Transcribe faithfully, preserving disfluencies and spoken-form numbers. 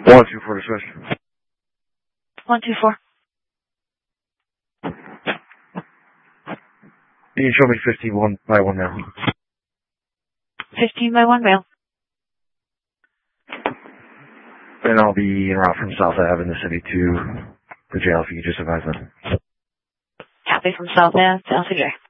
One, two, four, dismiss. One, two, four. You can show me fifteen by one now. Fifteen by one mail. And I'll be en route from South Ave in the city to the jail if you could just advise them. Copy from South Ave to L C J.